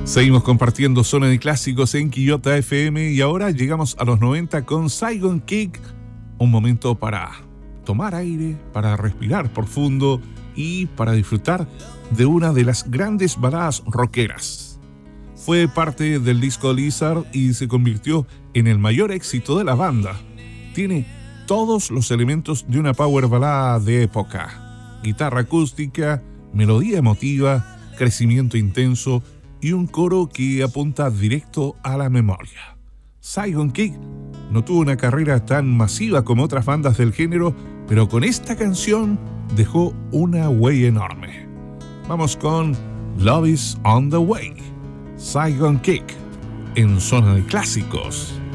Seguimos compartiendo Zona de Clásicos en Quillota FM y ahora llegamos a los 90 con Saigon Kick. Un momento para tomar aire, para respirar profundo y para disfrutar de una de las grandes baladas rockeras. Fue parte del disco Lizard y se convirtió en el mayor éxito de la banda. Tiene todos los elementos de una power balada de época: guitarra acústica, melodía emotiva, crecimiento intenso y un coro que apunta directo a la memoria. Saigon Kick no tuvo una carrera tan masiva como otras bandas del género, pero con esta canción dejó una huella enorme. Vamos con Love is on the Way, Saigon Kick, en Zona de Clásicos.